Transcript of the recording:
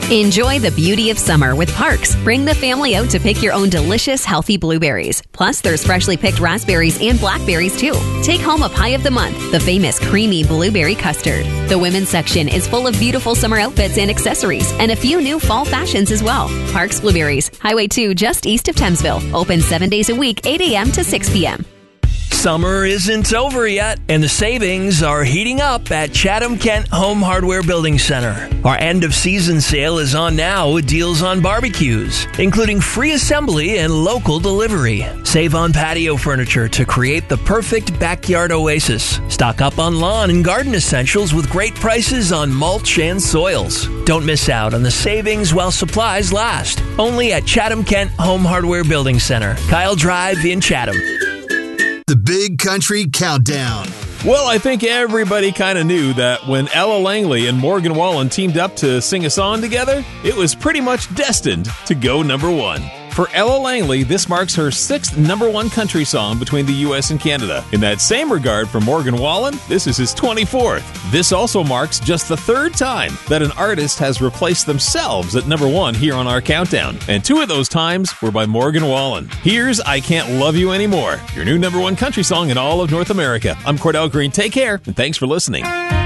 Enjoy the beauty of summer with Parks. Bring the family out to pick your own delicious, healthy blueberries. Plus, there's freshly picked raspberries and blackberries, too. Take home a pie of the month, the famous creamy blueberry custard. The women's section is full of beautiful summer outfits and accessories, and a few new fall fashions as well. Parks Blueberries, Highway 2, just east of Thamesville. Open 7 days a week, 8 a.m. to 6 p.m. Summer isn't over yet, and the savings are heating up at Chatham Kent Home Hardware Building Center. Our end-of-season sale is on now with deals on barbecues, including free assembly and local delivery. Save on patio furniture to create the perfect backyard oasis. Stock up on lawn and garden essentials with great prices on mulch and soils. Don't miss out on the savings while supplies last. Only at Chatham Kent Home Hardware Building Center, Kyle Drive in Chatham. The Big Country Countdown. Well, I think everybody kind of knew that when Ella Langley and Morgan Wallen teamed up to sing a song together, it was pretty much destined to go number one. For Ella Langley, this marks her 6th number one country song between the U.S. and Canada. In that same regard, for Morgan Wallen, this is his 24th. This also marks just the 3rd time that an artist has replaced themselves at number one here on our countdown. And 2 of those times were by Morgan Wallen. Here's I Can't Love You Anymore, your new number one country song in all of North America. I'm Cordell Green. Take care, and thanks for listening.